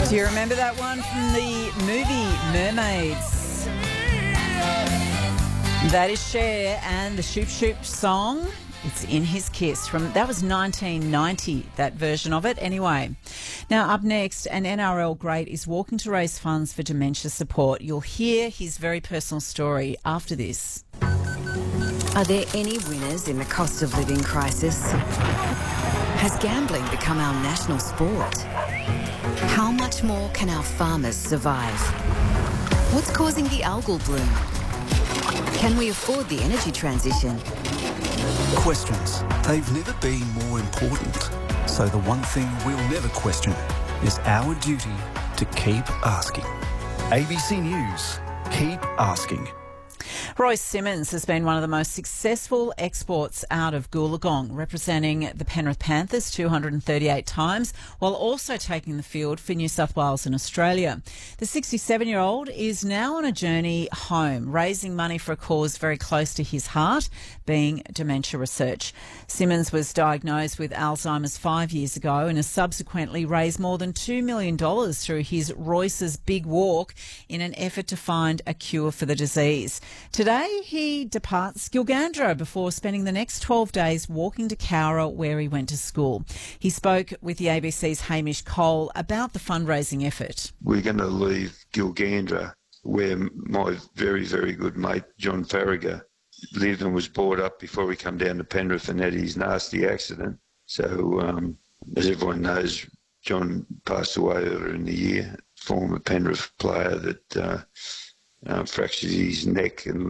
Do you remember that one from the movie Mermaids? That is Cher and the Shoop Shoop song. It's In His Kiss. That was 1990, that version of it. Anyway, now up next, an NRL great is walking to raise funds for dementia support. You'll hear his very personal story after this. Are there any winners in the cost of living crisis? Has gambling become our national sport? How much more can our farmers survive? What's causing the algal bloom? Can we afford the energy transition? Questions. They've never been more important. So the one thing we'll never question is our duty to keep asking. ABC News. Keep asking. Royce Simmons has been one of the most successful exports out of Goolagong, representing the Penrith Panthers 238 times, while also taking the field for New South Wales and Australia. The 67-year-old is now on a journey home, raising money for a cause very close to his heart, being dementia research. Simmons was diagnosed with Alzheimer's 5 years ago and has subsequently raised more than $2 million through his Royce's Big Walk in an effort to find a cure for the disease. Today, he departs Gilgandra before spending the next 12 days walking to Cowra, where he went to school. He spoke with the ABC's Hamish Cole about the fundraising effort. We're going to leave Gilgandra, where my very, very good mate, John Farragher, lived and was brought up before we come down to Penrith and had his nasty accident. So, as everyone knows, John passed away earlier in the year, former Penrith player that fractured his neck and